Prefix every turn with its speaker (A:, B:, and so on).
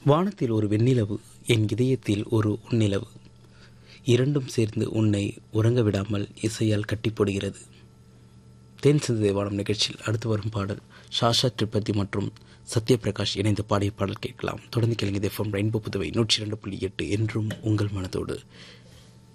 A: வானத்தில் ஒரு வெண்ணிலவு, என் இதயத்தில் ஒரு உன்னிலவு, இரண்டும் சேர்ந்து உன்னை உறங்க விடாமல் இசையால் கட்டி போடுகிறது. தேன் சிந்து தேவானம் நிகழ்ச்சியில் அடுத்து வரும் பாடல் சாஷா திரிபதி மற்றும் சத்யபிரகாஷ் இணைந்து பாடிய பாடல் கேட்கலாம். தொடர்ந்து கேளுங்க. எஃப்எம் ரெயின்போ புதுவை 102.8 என்றும் உங்கள் மனதோடு.